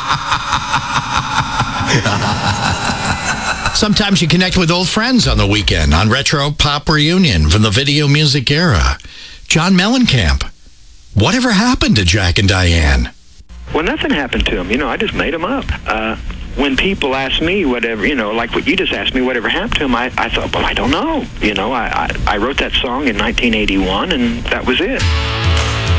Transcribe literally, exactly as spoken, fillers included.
Sometimes you connect with old friends on the weekend on Retro Pop Reunion from the video music era. John Mellencamp. Whatever happened to Jack and Diane? Well, nothing happened to them. You know, I just made them up. Uh, when people ask me whatever, you know, like what you just asked me, whatever happened to them, I, I thought, well, I don't know. You know, I, I, I wrote that song in nineteen eighty-one, and that was it.